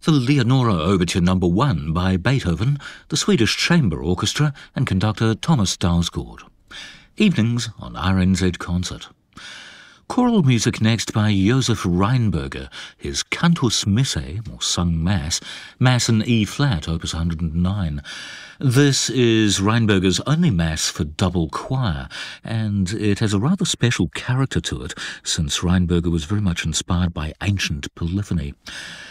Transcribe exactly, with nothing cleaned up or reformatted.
The Leonora Overture Number One by Beethoven, the Swedish Chamber Orchestra and conductor Thomas Dausgaard. Evenings on R N Z Concert. Choral music next by Josef Rheinberger, his Cantus Missae, or Sung Mass, Mass in E-flat, Opus one hundred nine. This is Rheinberger's only Mass for double choir, and it has a rather special character to it, since Rheinberger was very much inspired by ancient polyphony.